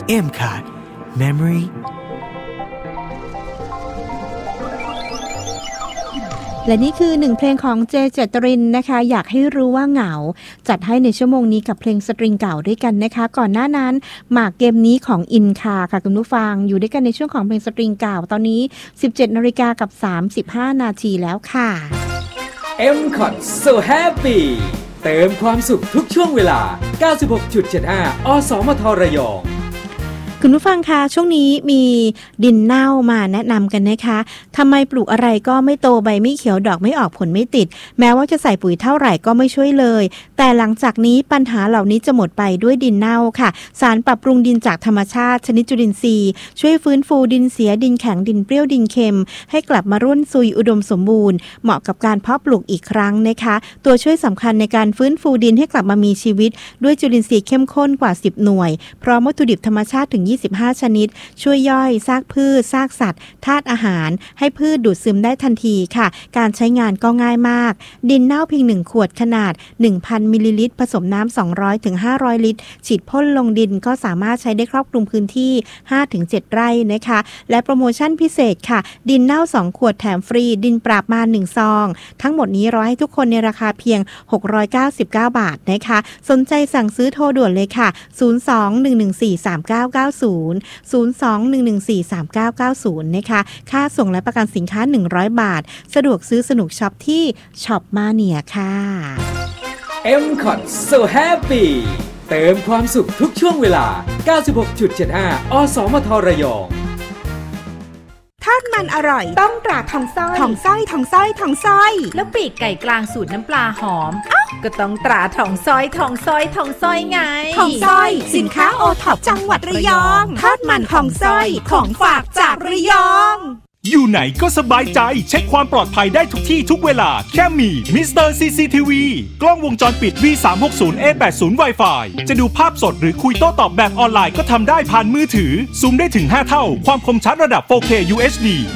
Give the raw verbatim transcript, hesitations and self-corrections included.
M คาร์ด Memory และนี่คือหนึ่งเพลงของเจเจตรินนะคะอยากให้รู้ว่าเหงาจัดให้ในชั่วโมงนี้กับเพลงสตริงเก่าด้วยกันนะคะก่อนหน้านั้นหมากเกมนี้ของอินคาค่ะคุณผู้ฟังอยู่ด้วยกันในช่วงของเพลงสตริงเก่าตอนนี้ สิบเจ็ดนาฬิกากับสามสิบห้านาทีแล้วค่ะ M คอร์ด So Happy เติมความสุขทุกช่วงเวลา เก้าสิบหกจุดเจ็ดห้า อสมทระยองคุณผู้ฟังคะช่วงนี้มีดินเน่ามาแนะนำกันนะคะทำไมปลูกอะไรก็ไม่โตใบไม่เขียวดอกไม่ออกผลไม่ติดแม้ว่าจะใส่ปุ๋ยเท่าไหร่ก็ไม่ช่วยเลยแต่หลังจากนี้ปัญหาเหล่านี้จะหมดไปด้วยดินเน่าค่ะสารปรับปรุงดินจากธรรมชาติชนิดจุลินทรีย์ช่วยฟื้นฟูดินเสียดินแข็งดินเปรี้ยวดินเค็มให้กลับมาร่วนซุยอุดมสมบูรณ์เหมาะกับการเพาะปลูกอีกครั้งนะคะตัวช่วยสำคัญในการฟื้นฟูดินให้กลับมามีชีวิตด้วยจุลินทรีย์เข้มข้นกว่าสิบหน่วยพร้อมวัตถุดิบธรรมชาติถึงยี่สิบห้าชนิดช่วยย่อยซากพืชซากสัตว์ธาตุอาหารให้พืชดูดซึมได้ทันทีค่ะการใช้งานก็ง่ายมากดินเน่าเพียงหนึ่งขวดขนาด หนึ่งพัน มิลลิลิตรผสมน้ำสองร้อยถึงห้าร้อยลิตรฉีดพ่นลงดินก็สามารถใช้ได้ครอบคลุมพื้นที่ ห้าถึงเจ็ด ไร่นะคะและโปรโมชั่นพิเศษค่ะดินเน่าสองขวดแถมฟรีดินปราบมารหนึ่งซองทั้งหมดนี้รอให้ทุกคนในราคาเพียงหกร้อยเก้าสิบเก้าบาทนะคะสนใจสั่งซื้อโทรด่วนเลยค่ะศูนย์ สอง หนึ่ง หนึ่ง สี่ สาม เก้า เก้า ศูนย์ ศูนย์ สอง หนึ่ง หนึ่ง สี่ สาม เก้า เก้า ศูนย์นะคะค่าส่งและประกันสินค้าหนึ่งร้อยบาทสะดวกซื้อสนุกช็อปที่ช็อปมาเนียค่ะ M คอร์ด So Happy เติมความสุขทุกช่วงเวลา เก้าสิบหกจุดเจ็ดห้า อสมทระยองทอดมันอร่อยต้องตราทองสร้อยทองสร้อยทองสร้อยทองสร้อยแล้วปีกไก่กลางสูตรน้ำปลาหอมอ้าวก็ต้องตราทองสร้อยทองสร้อยทองสร้อยไงทองสร้อยสินค้าโอท็อปจังหวัดระยองทอดมันทองสร้อยของฝากจากระยองอยู่ไหนก็สบายใจเช็คความปลอดภัยได้ทุกที่ทุกเวลาแค่มีมิสเตอร์ ซี ซี ที วี กล้องวงจรปิด วี สามหกศูนย์ เอ แปดสิบ Wi-Fi จะดูภาพสดหรือคุยโต้ตอบแบบออนไลน์ก็ทำได้ผ่านมือถือซูมได้ถึงห้าเท่าความคมชัดระดับ โฟร์เค ยู เอช ดี